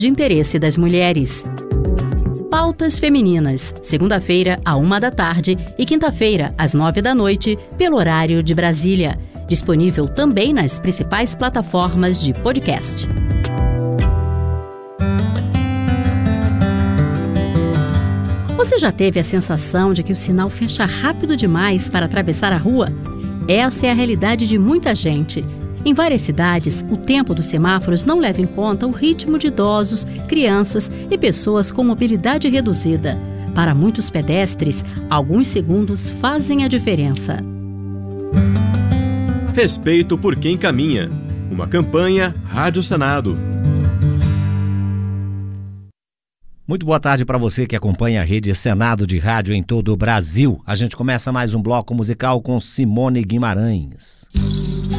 de interesse das mulheres. Pautas Femininas, segunda-feira, à 13h e quinta-feira, às 21h, pelo horário de Brasília. Disponível também nas principais plataformas de podcast. Você já teve a sensação de que o sinal fecha rápido demais para atravessar a rua? Essa é a realidade de muita gente. Em várias cidades, o tempo dos semáforos não leva em conta o ritmo de idosos, crianças e pessoas com mobilidade reduzida. Para muitos pedestres, alguns segundos fazem a diferença. Respeito por quem caminha. Uma campanha Rádio Senado. Muito boa tarde para você que acompanha a Rede Senado de Rádio em todo o Brasil. A gente começa mais um bloco musical com Simone Guimarães.